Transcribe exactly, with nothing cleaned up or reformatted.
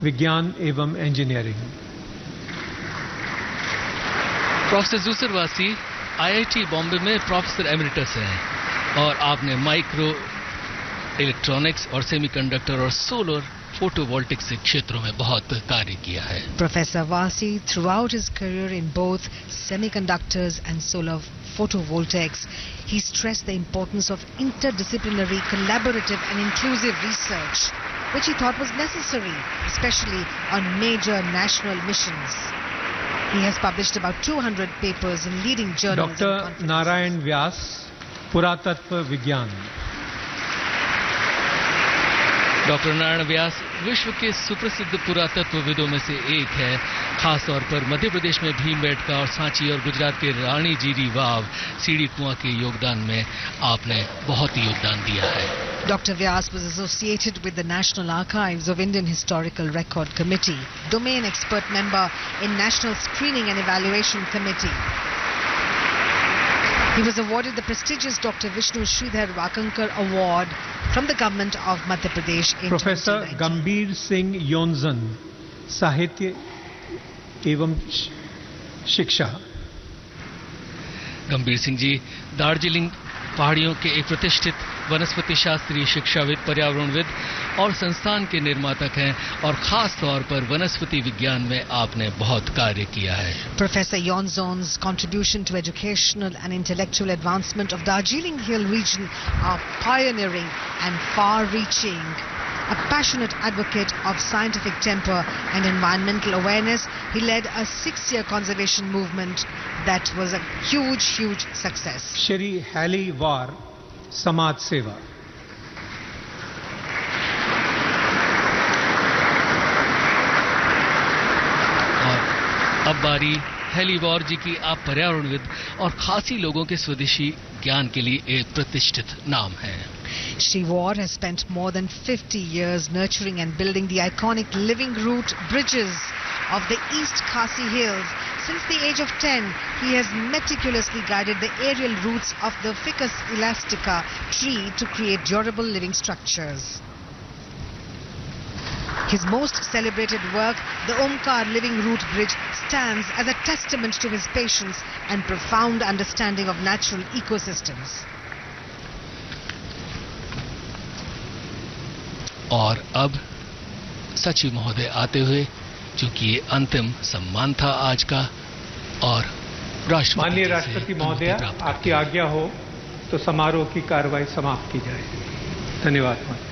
विज्ञान एवं engineering. Professor juicer वासी आईआईटी बॉम्बे में प्रोफेसर एमिरिटस हैं और आपने माइक्रो इलेक्ट्रॉनिक्स और सेमीकंडक्टर और सोलर फोटोवोल्टिक्स के क्षेत्रों में बहुत कार्य किया है। Professor Vasi, throughout his career in both semiconductors and solar photovoltaics, he stressed the importance of interdisciplinary, collaborative and inclusive research, which he thought was necessary, especially on major national missions. He has published about two hundred papers in leading journals. Doctor Narayan Vyas, पुरातत्व विज्ञान। Doctor Narayan Vyas विश्व के सुप्रसिद्ध पुरातत्वविदों में से एक है। खासतौर पर मध्य प्रदेश में भीमबेटका और सांची और गुजरात के रानी जीरी वाव, सीढ़ी कुआं के योगदान में आपने बहुत ही योगदान दिया है। Doctor Vyas was associated with the National Archives of Indian Historical Record Committee, domain expert member in National Screening and Evaluation Committee. He was awarded the prestigious Doctor Vishnu Sridhar Wakankar Award from the government of Madhya Pradesh in Professor Gambhir Singh Yonzan, साहित्य एवं शिक्षा। गंभीर सिंह जी दार्जिलिंग पहाड़ियों के एक प्रतिष्ठित वनस्पति शास्त्रीय शिक्षाविद, पर्यावरणविद और संस्थान के निर्मातक हैं और खास तौर पर वनस्पति विज्ञान में आपने बहुत कार्य किया है। Professor Yonzon's contribution to educational and intellectual advancement of Darjeeling Hill region are pioneering and far-reaching. A passionate advocate of scientific temper and environmental awareness, he led a six-year conservation movement that was a huge, huge success. Shri heli वार, समाज सेवा। और अब बारी heli वार जी की। आप पर्यावरणविद और खासी लोगों के स्वदेशी ज्ञान के लिए एक प्रतिष्ठित नाम है। Shri War has spent more than fifty years nurturing and building the iconic living root bridges of the East Khasi Hills. Since the age of ten, he has meticulously guided the aerial roots of the Ficus elastica tree to create durable living structures. His most celebrated work, the Omkar Living Root Bridge, stands as a testament to his patience and profound understanding of natural ecosystems. और अब सचिव महोदय आते हुए, चूंकि ये अंतिम सम्मान था आज का, और राष्ट्रपति माननीय राष्ट्रपति महोदय, आपकी आज्ञा हो तो समारोह की कार्रवाई समाप्त की जाए। धन्यवाद।